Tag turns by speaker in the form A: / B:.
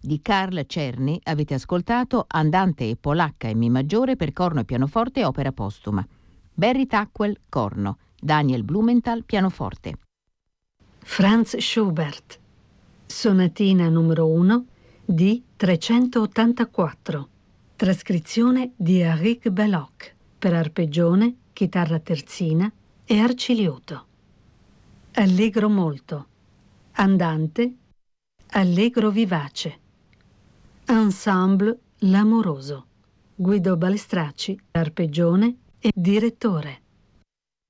A: Di Carl Czerny avete ascoltato Andante e polacca in Mi maggiore per corno e pianoforte, opera postuma. Barry Tackwell, corno. Daniel Blumenthal, pianoforte.
B: Franz Schubert, Sonatina numero 1 di 384. Trascrizione di Eric Belloc per arpeggione, chitarra terzina e arciliuto. Allegro molto. Andante, allegro vivace. Ensemble l'amoroso. Guido Balestracci, arpeggione e direttore.